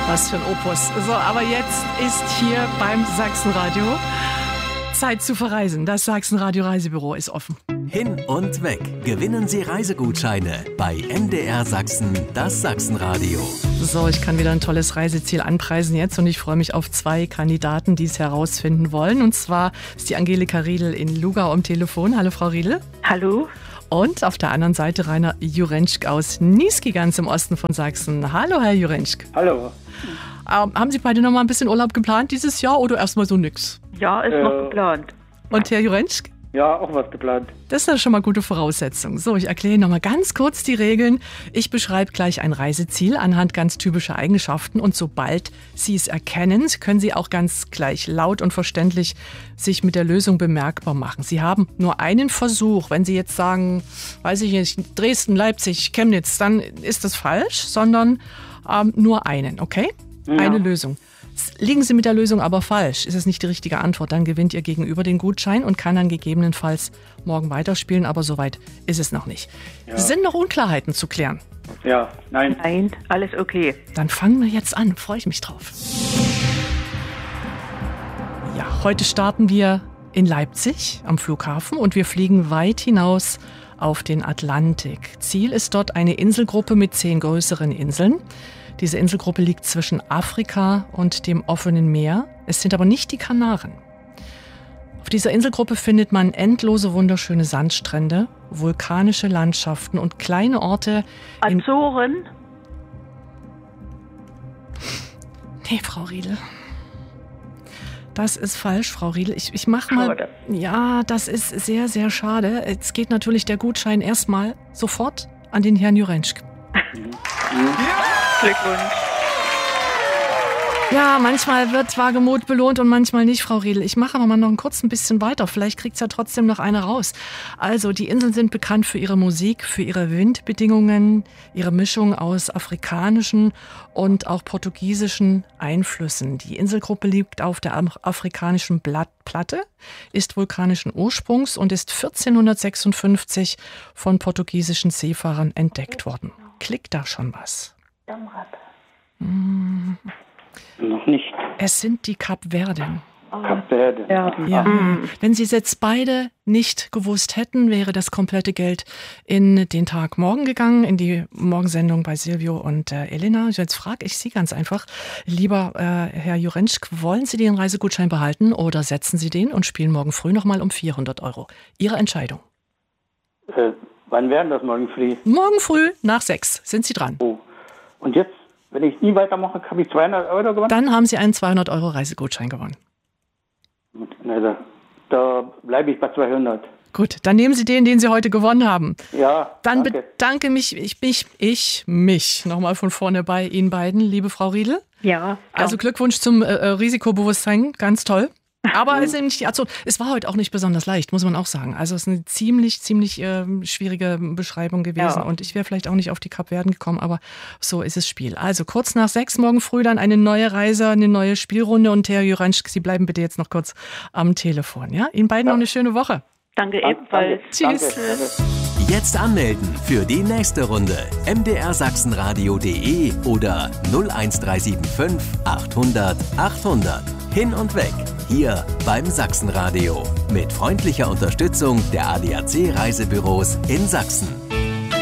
Was für ein Opus. So, aber jetzt ist hier beim Sachsenradio Zeit zu verreisen. Das Sachsenradio Reisebüro ist offen. Hin und weg. Gewinnen Sie Reisegutscheine bei MDR Sachsen, das Sachsenradio. So, ich kann wieder ein tolles Reiseziel anpreisen jetzt und ich freue mich auf 2 Kandidaten, die es herausfinden wollen. Und zwar ist die Angelika Riedl in Lugau am Telefon. Hallo, Frau Riedl. Hallo. Und auf der anderen Seite Rainer Jurenschk aus Niesky, ganz im Osten von Sachsen. Hallo, Herr Jurenschk. Hallo. Haben Sie beide noch mal ein bisschen Urlaub geplant dieses Jahr oder erstmal so nix? Ja, ist noch geplant. Und Herr Jurenschk? Ja, auch was geplant. Das ist ja schon mal gute Voraussetzung. So, ich erkläre noch mal ganz kurz die Regeln. Ich beschreibe gleich ein Reiseziel anhand ganz typischer Eigenschaften und sobald Sie es erkennen, können Sie auch ganz gleich laut und verständlich sich mit der Lösung bemerkbar machen. Sie haben nur einen Versuch. Wenn Sie jetzt sagen, weiß ich nicht, Dresden, Leipzig, Chemnitz, dann ist das falsch, sondern nur einen, okay? Ja. Eine Lösung. Liegen Sie mit der Lösung aber falsch, ist es nicht die richtige Antwort, dann gewinnt Ihr Gegenüber den Gutschein und kann dann gegebenenfalls morgen weiterspielen, aber soweit ist es noch nicht. Ja. Sind noch Unklarheiten zu klären? Ja, nein. Nein, alles okay. Dann fangen wir jetzt an, freue ich mich drauf. Ja, heute starten wir in Leipzig am Flughafen und wir fliegen weit hinaus auf den Atlantik. Ziel ist dort eine Inselgruppe mit 10 größeren Inseln. Diese Inselgruppe liegt zwischen Afrika und dem offenen Meer. Es sind aber nicht die Kanaren. Auf dieser Inselgruppe findet man endlose wunderschöne Sandstrände, vulkanische Landschaften und kleine Orte. Azoren? Nee, Frau Riedl. Das ist falsch, Frau Riedl. Ich mache mal. Schade. Ja, das ist sehr, sehr schade. Jetzt geht natürlich der Gutschein erstmal sofort an den Herrn Jurenschk. Glückwunsch. Ja, manchmal wird Wagemut belohnt und manchmal nicht, Frau Riedl. Ich mache aber mal noch kurz ein bisschen weiter. Vielleicht kriegt es ja trotzdem noch eine raus. Also, die Inseln sind bekannt für ihre Musik, für ihre Windbedingungen, ihre Mischung aus afrikanischen und auch portugiesischen Einflüssen. Die Inselgruppe liegt auf der afrikanischen Platte, ist vulkanischen Ursprungs und ist 1456 von portugiesischen Seefahrern entdeckt worden. Klickt da schon was? Noch nicht. Es sind die Kapverden. Kapverden. Ja. Wenn Sie es jetzt beide nicht gewusst hätten, wäre das komplette Geld in den Tag morgen gegangen, in die Morgensendung bei Silvio und Elena. Jetzt frage ich Sie ganz einfach, lieber Herr Jurenschk, wollen Sie den Reisegutschein behalten oder setzen Sie den und spielen morgen früh nochmal um 400 €? Ihre Entscheidung. Wann wären das morgen früh? Morgen früh nach 6 sind Sie dran. Oh. Und jetzt, wenn ich nie weitermache, habe ich 200 € gewonnen? Dann haben Sie einen 200 € Reisegutschein gewonnen. Also, da bleibe ich bei 200. Gut, dann nehmen Sie den Sie heute gewonnen haben. Ja, dann danke. Bedanke ich mich nochmal von vorne bei Ihnen beiden, liebe Frau Riedl. Ja. Also Glückwunsch zum Risikobewusstsein, ganz toll. Aber es war heute auch nicht besonders leicht, muss man auch sagen. Also es ist eine ziemlich schwierige Beschreibung gewesen. Ja. Und ich wäre vielleicht auch nicht auf die Kapverden gekommen, aber so ist das Spiel. Also kurz nach 6 morgen früh dann eine neue Reise, eine neue Spielrunde. Und Herr Jurenschk, Sie bleiben bitte jetzt noch kurz am Telefon. Ja? Ihnen beiden noch eine schöne Woche. Danke ebenfalls. Tschüss. Danke. Jetzt anmelden für die nächste Runde. mdrsachsenradio.de oder 01375 800 800. Hin und weg. Hier beim Sachsenradio. Mit freundlicher Unterstützung der ADAC Reisebüros in Sachsen.